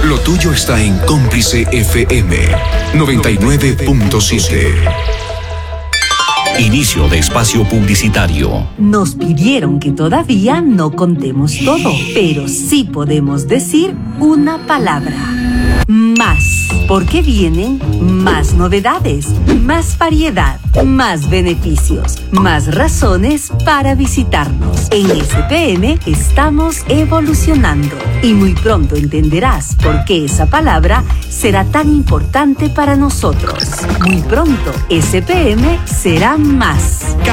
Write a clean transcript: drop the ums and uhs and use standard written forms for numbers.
Lo tuyo está en Cómplice FM 99.7. Inicio de espacio publicitario. Nos pidieron que todavía no contemos todo, pero sí podemos decir una palabra. Más, porque vienen más novedades, más variedad, más beneficios, más razones para visitarnos. En SPM estamos evolucionando y muy pronto entenderás por qué esa palabra será tan importante para nosotros. Muy pronto, SPM será más.